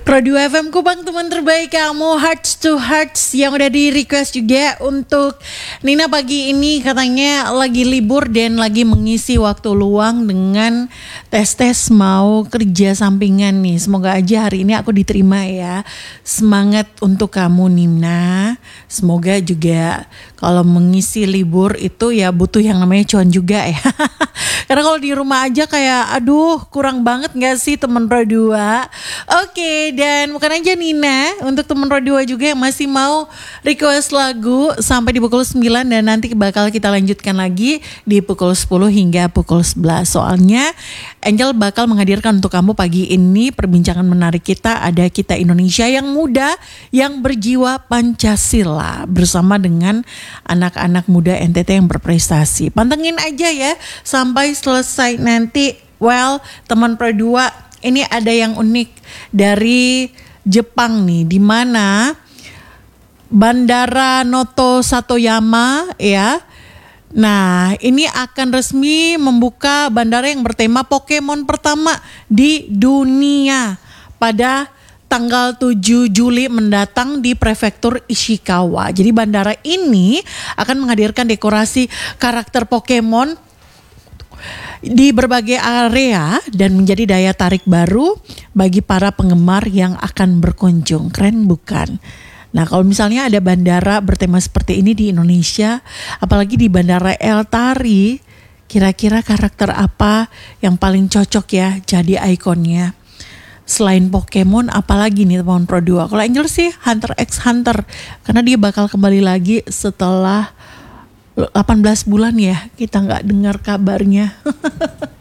Pro 2 FM Kupang, teman terbaik kamu, Hearts to Hearts yang udah di request juga untuk Nina pagi ini, katanya lagi libur dan lagi mengisi waktu luang dengan tes mau kerja sampingan nih. Semoga aja hari ini aku diterima ya. Semangat untuk kamu Nina. Semoga juga kalau mengisi libur itu ya butuh yang namanya cuan juga ya. Karena kalau di rumah aja kayak aduh kurang banget gak sih teman Pro 2. Oke, dan bukan aja Nina, untuk teman Pro 2 juga yang masih mau request lagu sampai di pukul 9 dan nanti bakal kita lanjutkan lagi di pukul 10 hingga pukul 11. Soalnya Angel bakal menghadirkan untuk kamu pagi ini perbincangan menarik kita, ada Kita Indonesia yang muda yang berjiwa Pancasila bersama dengan anak-anak muda NTT yang berprestasi. Pantengin aja ya sampai selesai nanti. Well, teman Pro 2, ini ada yang unik dari Jepang nih, di mana Bandara Noto Satoyama ya. Nah, ini akan resmi membuka bandara yang bertema Pokemon pertama di dunia pada tanggal 7 Juli mendatang di Prefektur Ishikawa. Jadi bandara ini akan menghadirkan dekorasi karakter Pokemon di berbagai area dan menjadi daya tarik baru bagi para penggemar yang akan berkunjung. Keren bukan? Nah, kalau misalnya ada bandara bertema seperti ini di Indonesia, apalagi di Bandara El Tari, kira-kira karakter apa yang paling cocok ya jadi ikonnya? Selain Pokemon, apalagi nih teman Pro 2? Kalau Angel sih Hunter x Hunter, karena dia bakal kembali lagi setelah 18 bulan ya kita nggak dengar kabarnya.